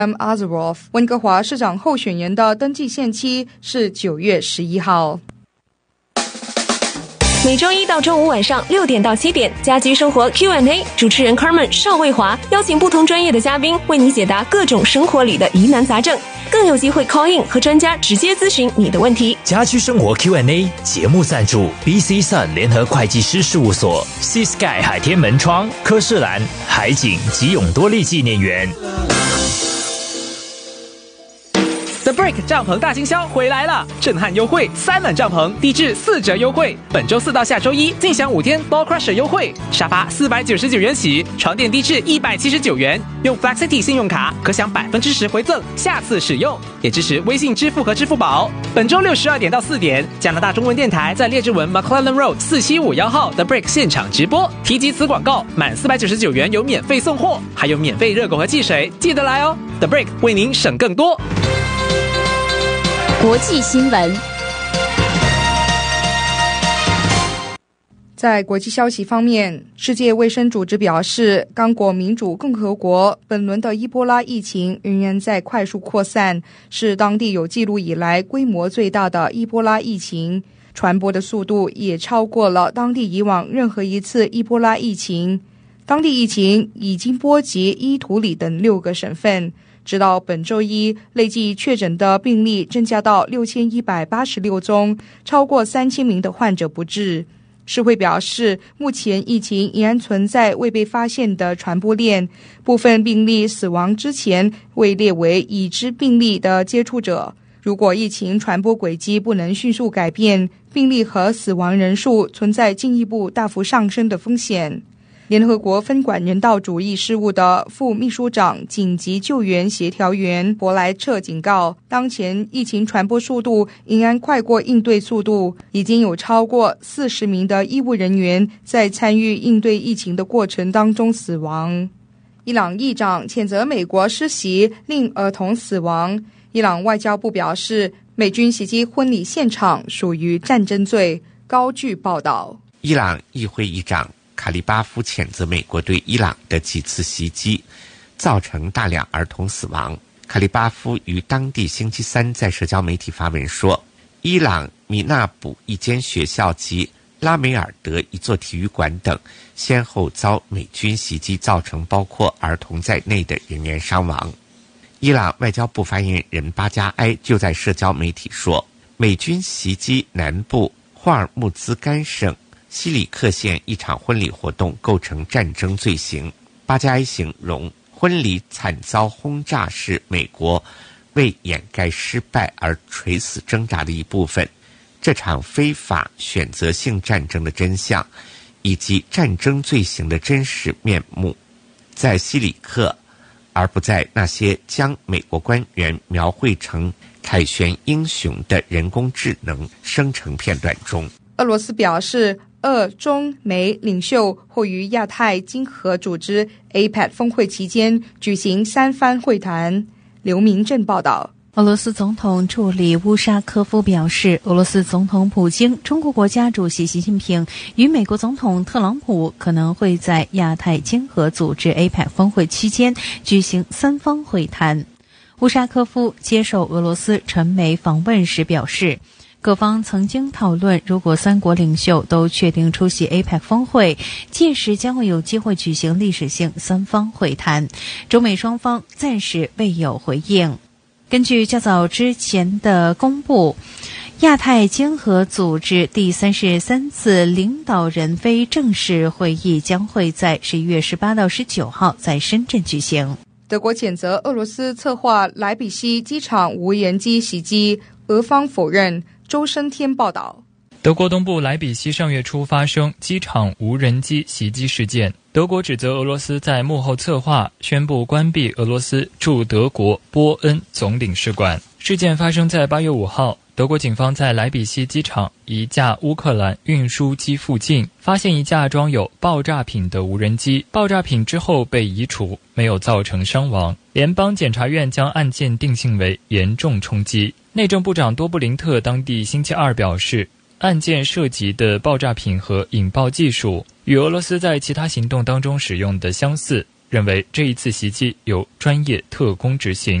Azarov 温哥华市长候选人的登记限期是9月11号。 每周一到周五晚上6点到7点，家居生活 Q&A， 主持人 Carmen 邵卫华邀请不同专业的嘉宾为你解答各种生活里的疑难杂症，更有机会 call in 和专家直接咨询你的问题。 家居生活 Q&A 节目赞助 BC Sun 联合会计师事务所、Sea Sky 海天门窗、科士兰、海景及永多利纪念园。 The Brick 帐篷大行销回来了，震撼优惠，3暖帐篷低至4折优惠，本周4到下周1尽享5天 Ball Crusher 优惠，沙发499元起，床垫低至179元，用 Flexity 信用卡可享10%回赠，下次使用，也支持微信支付和支付宝。本周6 12点到4点，加拿大中文电台在列治文 McClellan Road 4751号 The Brick 现场直播，提及此广告满499元有免费送货，还有免费热狗和汽水，记得来哦。The Brick 为您省更多。 国际新闻。 在国际消息方面，世界卫生组织表示，刚果民主共和国本轮的伊波拉疫情仍然在快速扩散，是当地有记录以来规模最大的伊波拉疫情，传播的速度也超过了当地以往任何一次伊波拉疫情。当地疫情已经波及伊图里等6个省份。直到本周一，累计确诊的病例增加到6186宗，超过3000名的患者不治。世卫表示，目前疫情依然存在未被发现的传播链，部分病例死亡之前未列为已知病例的接触者。如果疫情传播轨迹不能迅速改变，病例和死亡人数存在进一步大幅上升的风险。联合国分管人道主义事务的副秘书长紧急救援协调员伯莱彻警告，当前疫情传播速度仍然快过应对速度，已经有超过40名的医务人员在参与应对疫情的过程当中死亡。伊朗议长谴责美国施袭令儿童死亡。伊朗外交部表示，美军袭击婚礼现场属于战争罪。高句报道。 伊朗议会议长卡利巴夫谴责美国对伊朗的几次袭击造成大量儿童死亡。卡利巴夫于当地星期三在社交媒体发文说，伊朗米纳卜一间学校及拉梅尔德一座体育馆等先后遭美军袭击，造成包括儿童在内的人员伤亡。伊朗外交部发言人巴加埃就在社交媒体说，美军袭击南部霍尔木兹干省西里克县一场婚礼活动构成战争罪行。巴加埃形容婚礼惨遭轰炸是美国为掩盖失败而垂死挣扎的一部分，这场非法选择性战争的真相以及战争罪行的真实面目，在西里克而不在那些将美国官员描绘成凯旋英雄的人工智能生成片段中。 俄罗斯表示，俄中美领袖会于亚太经合组织 APEC 峰会期间举行3番会谈。刘明正报道。 俄罗斯总统助理乌沙科夫表示，俄罗斯总统普京、中国国家主席习近平与美国总统特朗普可能会在亚太经合组织 APEC 峰会期间举行3方会谈。乌沙科夫接受俄罗斯传媒访问时表示，各方曾经讨论，如果3国领袖都确定出席 APEC 峰会，届时将会有机会举行历史性3方会谈。中美双方暂时未有回应。根据较早之前的公布，亚太经合组织第33次领导人非正式会议将会在11月18到19号在深圳举行。 德国谴责俄罗斯策划莱比锡机场无人机袭击，俄方否认。周生天报道。 德国东部莱比锡上月初发生机场无人机袭击事件，德国指责俄罗斯在幕后策划，宣布关闭俄罗斯驻德国波恩总领事馆。事件发生在8月5号，德国警方在莱比锡机场一架乌克兰运输机附近发现一架装有爆炸品的无人机，爆炸品之后被移除，没有造成伤亡。联邦检察院将案件定性为严重冲击。内政部长多布林特当地星期二表示，案件涉及的爆炸品和引爆技术与俄罗斯在其他行动当中使用的相似， 认为这一次袭击由专业特工执行。